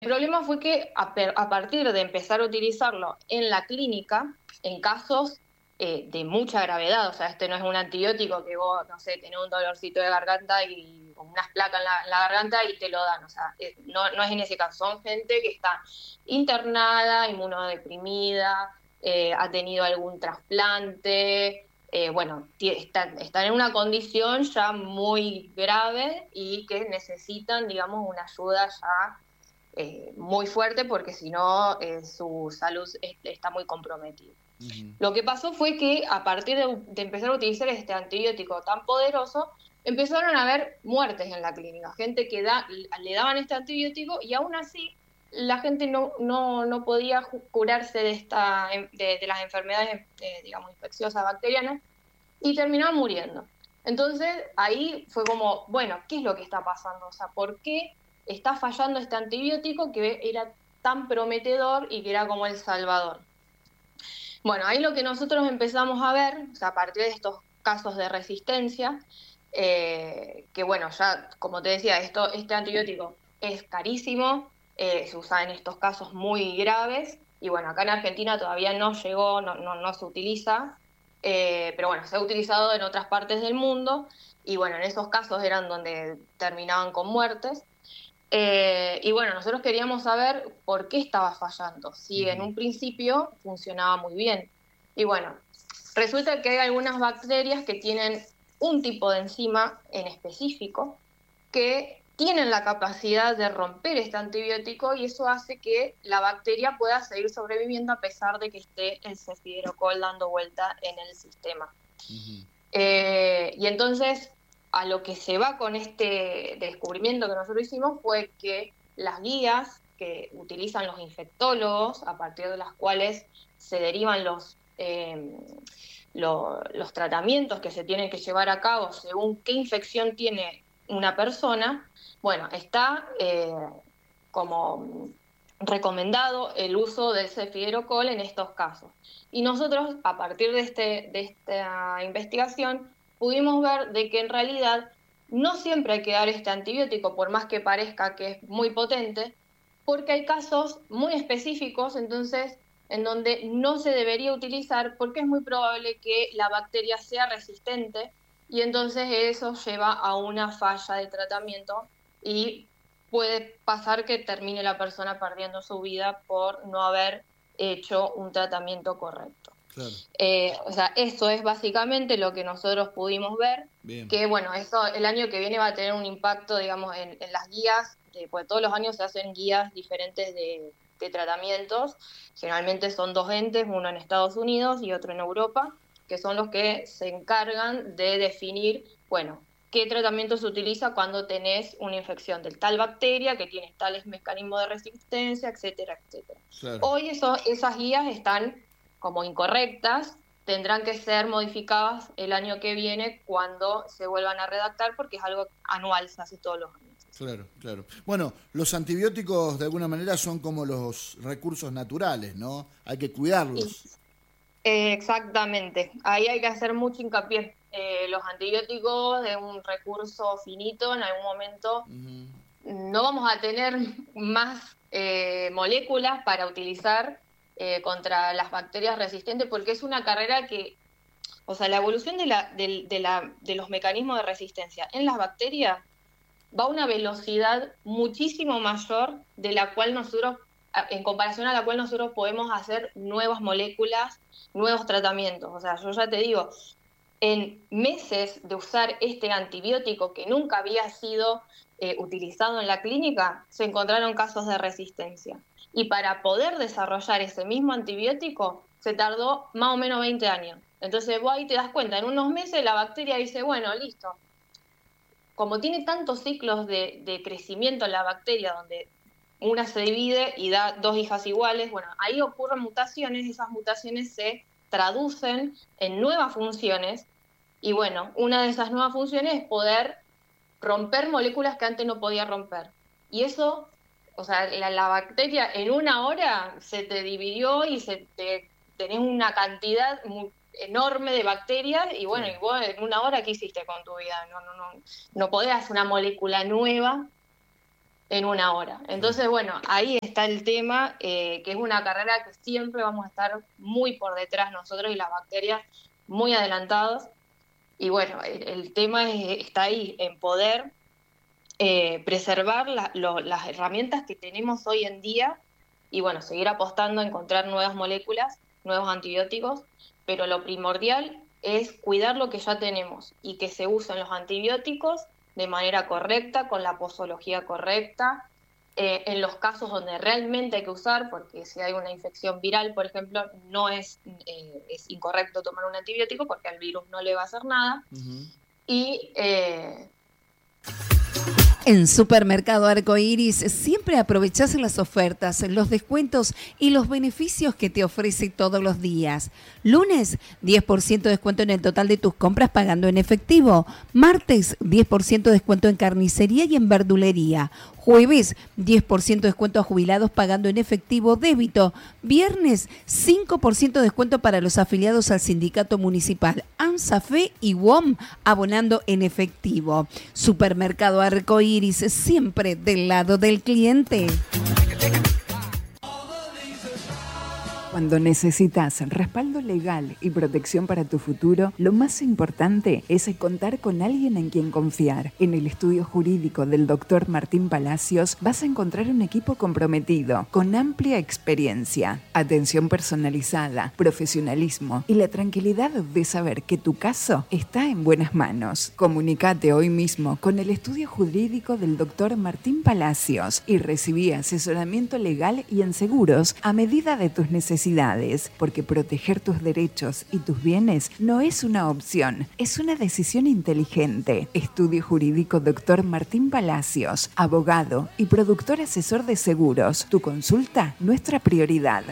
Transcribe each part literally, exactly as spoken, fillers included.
problema fue que a, per, a partir de empezar a utilizarlo en la clínica, en casos eh, de mucha gravedad, o sea, este no es un antibiótico que vos, no sé, tenés un dolorcito de garganta y unas placas en la, en la garganta y te lo dan, o sea, eh, no, no es en ese caso, son gente que está internada, inmunodeprimida, eh, ha tenido algún trasplante, eh, bueno, están, están en una condición ya muy grave y que necesitan, digamos, una ayuda ya Eh, muy fuerte porque si no eh, su salud es, está muy comprometida. Uh-huh. Lo que pasó fue que a partir de, de empezar a utilizar este antibiótico tan poderoso, empezaron a haber muertes en la clínica, gente que da, le daban este antibiótico y aún así la gente no, no, no podía curarse de, esta, de, de las enfermedades, eh, digamos, infecciosas bacterianas y terminaban muriendo. Entonces ahí fue como, bueno, ¿qué es lo que está pasando? O sea, ¿por qué está fallando este antibiótico que era tan prometedor y que era como el salvador? Bueno, ahí lo que nosotros empezamos a ver, o sea, a partir de estos casos de resistencia, eh, que bueno, ya como te decía, esto, este antibiótico es carísimo, eh, se usa en estos casos muy graves, y bueno, acá en Argentina todavía no llegó, no, no, no se utiliza, eh, pero bueno, se ha utilizado en otras partes del mundo, y bueno, en esos casos eran donde terminaban con muertes. Eh, y bueno, nosotros queríamos saber por qué estaba fallando, si en un principio funcionaba muy bien. Y bueno, resulta que hay algunas bacterias que tienen un tipo de enzima en específico que tienen la capacidad de romper este antibiótico y eso hace que la bacteria pueda seguir sobreviviendo a pesar de que esté el cefidrocol dando vuelta en el sistema. Uh-huh. Eh, y entonces, a lo que se va con este descubrimiento que nosotros hicimos fue que las guías que utilizan los infectólogos, a partir de las cuales se derivan los, eh, lo, los tratamientos que se tienen que llevar a cabo según qué infección tiene una persona, bueno, está eh, como recomendado el uso del cefidrocol en estos casos. Y nosotros, a partir de, este, de esta investigación, pudimos ver de que en realidad no siempre hay que dar este antibiótico, por más que parezca que es muy potente, porque hay casos muy específicos, entonces, en donde no se debería utilizar porque es muy probable que la bacteria sea resistente y entonces eso lleva a una falla de tratamiento y puede pasar que termine la persona perdiendo su vida por no haber hecho un tratamiento correcto. Claro. Eh, o sea, eso es básicamente lo que nosotros pudimos ver. Bien. Que bueno, eso el año que viene va a tener un impacto, digamos, en, en las guías, de, pues todos los años se hacen guías diferentes de, de tratamientos. Generalmente son dos entes, uno en Estados Unidos y otro en Europa, que son los que se encargan de definir, bueno, qué tratamiento se utiliza cuando tenés una infección de tal bacteria que tiene tales mecanismos de resistencia, etcétera, etcétera. Claro. Hoy eso, esas guías están como incorrectas, tendrán que ser modificadas el año que viene cuando se vuelvan a redactar porque es algo anual, se hace todos los años. Claro, claro. Bueno, los antibióticos de alguna manera son como los recursos naturales, ¿no? Hay que cuidarlos. Eh, exactamente, ahí hay que hacer mucho hincapié. Eh, los antibióticos es un recurso finito, en algún momento uh-huh. no vamos a tener más eh, moléculas para utilizar eh, contra las bacterias resistentes porque es una carrera que, o sea, la evolución de, la, de, de, la, de los mecanismos de resistencia en las bacterias va a una velocidad muchísimo mayor de la cual nosotros, en comparación a la cual nosotros podemos hacer nuevas moléculas, nuevos tratamientos. O sea, yo ya te digo, en meses de usar este antibiótico que nunca había sido eh, utilizado en la clínica, se encontraron casos de resistencia. Y para poder desarrollar ese mismo antibiótico, se tardó más o menos veinte años. Entonces vos ahí te das cuenta, en unos meses la bacteria dice, bueno, listo. Como tiene tantos ciclos de, de crecimiento en la bacteria, donde una se divide y da dos hijas iguales, bueno, ahí ocurren mutaciones, esas mutaciones se traducen en nuevas funciones, y bueno, una de esas nuevas funciones es poder romper moléculas que antes no podía romper. Y eso, o sea, la, la bacteria en una hora se te dividió y se te, tenés una cantidad muy enorme de bacterias y bueno, sí. Y vos en una hora, ¿qué hiciste con tu vida? No, no, no, no podés hacer una molécula nueva en una hora. Entonces, bueno, ahí está el tema, eh, que es una carrera que siempre vamos a estar muy por detrás nosotros y las bacterias muy adelantados. Y bueno, el, el tema es, está ahí, en poder eh, preservar la, lo, las herramientas que tenemos hoy en día y bueno, seguir apostando a encontrar nuevas moléculas, nuevos antibióticos, pero lo primordial es cuidar lo que ya tenemos y que se usen los antibióticos de manera correcta, con la posología correcta, eh, en los casos donde realmente hay que usar, porque si hay una infección viral, por ejemplo, no es, eh, es incorrecto tomar un antibiótico porque al virus no le va a hacer nada. Uh-huh. Y... Eh, En Supermercado Arcoiris siempre aprovechás las ofertas, los descuentos y los beneficios que te ofrece todos los días. Lunes, diez por ciento de descuento en el total de tus compras pagando en efectivo. Martes, diez por ciento de descuento en carnicería y en verdulería. Jueves, diez por ciento de descuento a jubilados pagando en efectivo débito. Viernes, cinco por ciento de descuento para los afiliados al sindicato municipal ANSAFE y W O M abonando en efectivo. Supermercado Arcoiris, siempre del lado del cliente. Cuando necesitas respaldo legal y protección para tu futuro, lo más importante es contar con alguien en quien confiar. En el estudio jurídico del doctor Martín Palacios vas a encontrar un equipo comprometido, con amplia experiencia, atención personalizada, profesionalismo y la tranquilidad de saber que tu caso está en buenas manos. Comunicate hoy mismo con el estudio jurídico del doctor Martín Palacios y recibí asesoramiento legal y en seguros a medida de tus necesidades. Porque proteger tus derechos y tus bienes no es una opción, es una decisión inteligente. Estudio Jurídico doctor Martín Palacios, abogado y productor asesor de seguros. Tu consulta, nuestra prioridad.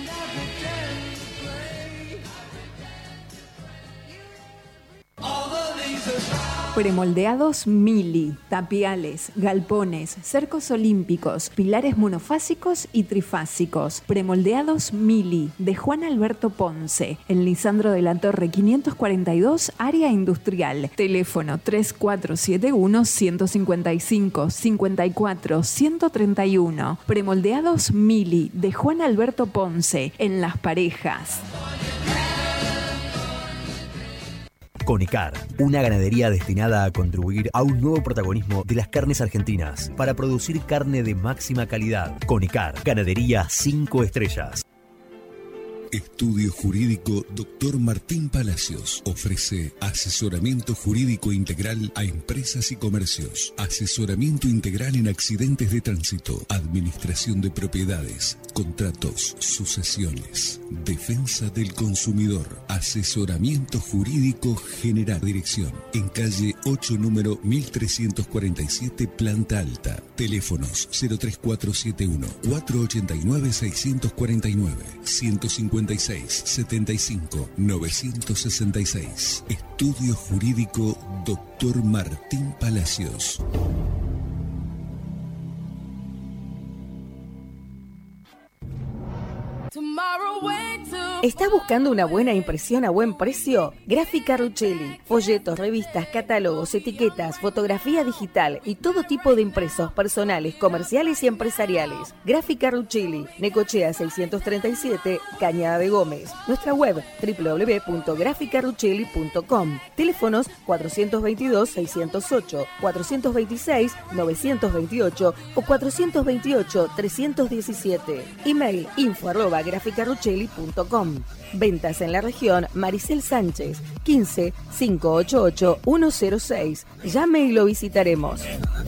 Premoldeados Mili, tapiales, galpones, cercos olímpicos, pilares monofásicos y trifásicos. Premoldeados Mili, de Juan Alberto Ponce, en Lisandro de la Torre quinientos cuarenta y dos, área industrial. Teléfono tres cuatro siete uno, uno cinco cinco, cinco cuatro, uno tres uno. Premoldeados Mili, de Juan Alberto Ponce, en Las Parejas. Conicar, una ganadería destinada a contribuir a un nuevo protagonismo de las carnes argentinas para producir carne de máxima calidad. Conicar, ganadería cinco estrellas. Estudio Jurídico doctor Martín Palacios ofrece asesoramiento jurídico integral a empresas y comercios, asesoramiento integral en accidentes de tránsito, administración de propiedades, contratos, sucesiones, defensa del consumidor, asesoramiento jurídico general. Dirección en calle ocho, número mil trescientos cuarenta y siete, planta alta. Teléfonos cero tres cuatro siete uno, cuatro ocho nueve, seis cuatro nueve, ciento cincuenta y seis, setenta y cinco, novecientos sesenta y seis. Estudio Jurídico doctor Martín Palacios. ¿Estás buscando una buena impresión a buen precio? Gráfica Ruchelli. Folletos, revistas, catálogos, etiquetas, fotografía digital y todo tipo de impresos personales, comerciales y empresariales. Gráfica Ruchelli. Necochea seiscientos treinta y siete, Cañada de Gómez. Nuestra web doble u doble u doble u punto gráfica ruchelli punto com. Teléfonos cuatrocientos veintidós, seiscientos ocho, cuatrocientos veintiséis, novecientos veintiocho o cuatrocientos veintiocho, trescientos diecisiete. Email info arroba gráfica ruchelli punto com. Ventas en la región Maricel Sánchez, quince, cinco ocho ocho, uno cero seis. Llame y lo visitaremos.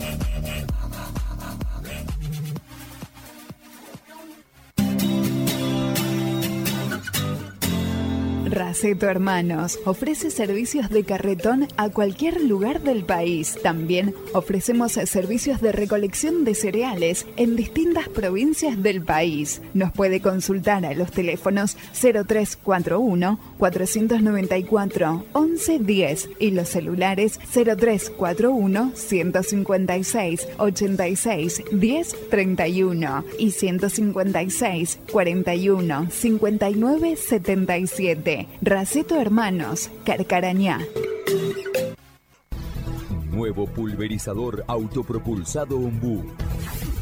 Raceto Hermanos ofrece servicios de carretón a cualquier lugar del país. También ofrecemos servicios de recolección de cereales en distintas provincias del país. Nos puede consultar a los teléfonos cero tres cuatro uno, cuatro nueve cuatro, once diez y los celulares cero tres cuatro uno, ciento cincuenta y seis, ochenta y seis, diez, treinta y uno y ciento cincuenta y seis, cuarenta y uno, cincuenta y nueve, setenta y siete. Raceto Hermanos, Carcarañá. Nuevo pulverizador autopropulsado Ombú.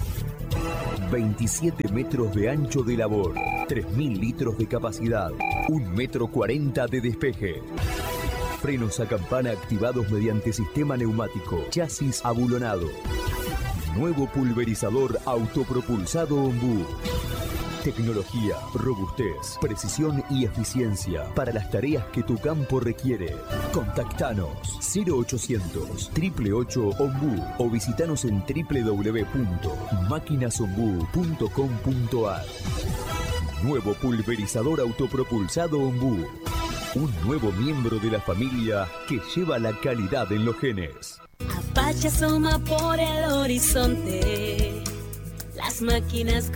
veintisiete metros de ancho de labor, tres mil litros de capacidad, un metro cuarenta de despeje. Frenos a campana activados mediante sistema neumático, chasis abulonado. Nuevo pulverizador autopropulsado Ombú. Tecnología, robustez, precisión y eficiencia para las tareas que tu campo requiere. Contactanos cero ochocientos, ocho ocho ocho, Ombú o visitanos en doble u doble u doble u punto máquinas ombú punto com punto a r. Nuevo pulverizador autopropulsado Ombú. Un nuevo miembro de la familia que lleva la calidad en los genes. Apache asoma por el horizonte. Las máquinas